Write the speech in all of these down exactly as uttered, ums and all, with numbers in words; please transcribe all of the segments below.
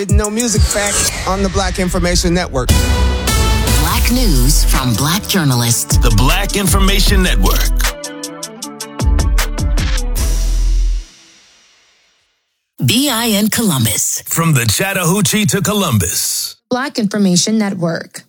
No music fact on the Black Information Network. Black news from Black journalists. The Black Information Network. B I N Columbus. From the Chattahoochee to Columbus. Black Information Network.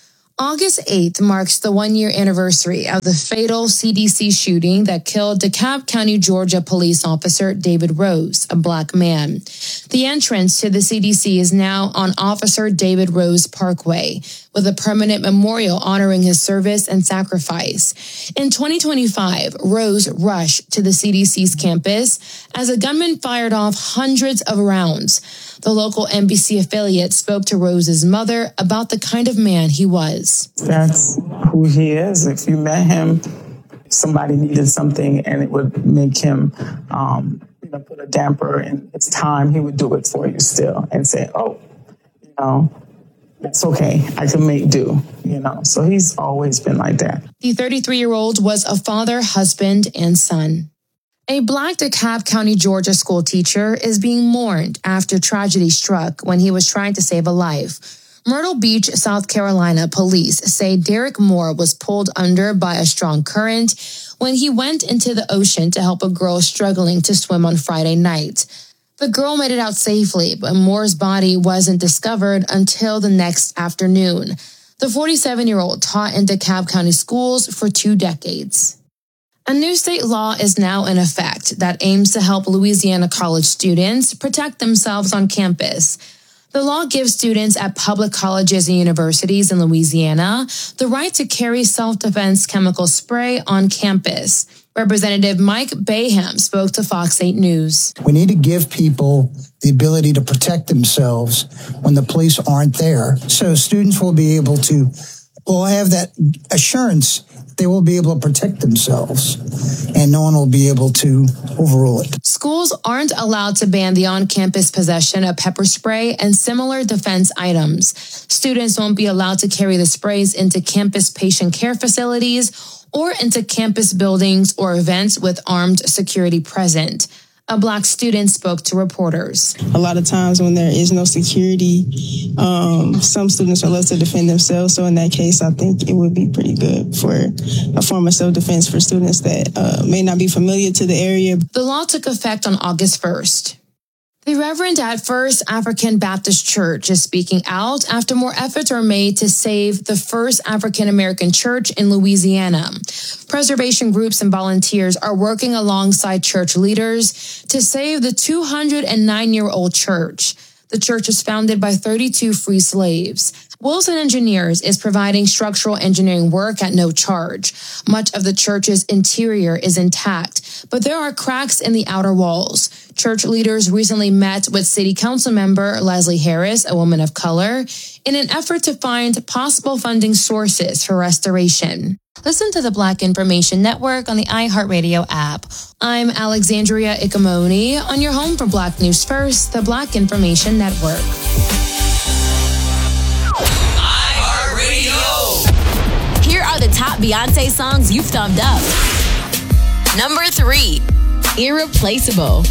August eighth marks the one-year anniversary of the fatal C D C shooting that killed DeKalb County, Georgia police officer David Rose, a Black man. The entrance to the C D C is now on Officer David Rose Parkway, with a permanent memorial honoring his service and sacrifice. In twenty twenty-five, Rose rushed to the C D C's campus as a gunman fired off hundreds of rounds. The local N B C affiliate spoke to Rose's mother about the kind of man he was. That's who he is. If you met him, somebody needed something and it would make him um, you know, put a damper in its time, he would do it for you still and say, oh, you know, that's okay. I can make do, you know. So he's always been like that. The thirty-three-year-old was a father, husband, and son. A Black DeKalb County, Georgia school teacher is being mourned after tragedy struck when he was trying to save a life. Myrtle Beach, South Carolina police say Derek Moore was pulled under by a strong current when he went into the ocean to help a girl struggling to swim on Friday night. The girl made it out safely, but Moore's body wasn't discovered until the next afternoon. The forty-seven-year-old taught in DeKalb County schools for two decades. A new state law is now in effect that aims to help Louisiana college students protect themselves on campus. The law gives students at public colleges and universities in Louisiana the right to carry self-defense chemical spray on campus. Representative Mike Bayham spoke to Fox eight News. We need to give people the ability to protect themselves when the police aren't there. So students will be able to, will have that assurance they will be able to protect themselves, and no one will be able to overrule it. Schools aren't allowed to ban the on-campus possession of pepper spray and similar defense items. Students won't be allowed to carry the sprays into campus patient care facilities or into campus buildings or events with armed security present. A Black student spoke to reporters. A lot of times when there is no security, um, some students are left to defend themselves. So in that case, I think it would be pretty good for a form of self-defense for students that uh, may not be familiar to the area. The law took effect on August first. The Reverend at First African Baptist Church is speaking out after more efforts are made to save the first African American church in Louisiana. Preservation groups and volunteers are working alongside church leaders to save the two hundred nine-year-old church. The church was founded by thirty-two free slaves. Wilson Engineers is providing structural engineering work at no charge. Much of the church's interior is intact, but there are cracks in the outer walls. Church leaders recently met with City Council member Leslie Harris, a woman of color, in an effort to find possible funding sources for restoration. Listen to the Black Information Network on the iHeartRadio app. I'm Alexandria Ikamoni on your home for Black News First, the Black Information Network. iHeartRadio. Here are the top Beyonce songs you've thumbed up. Number three, Irreplaceable.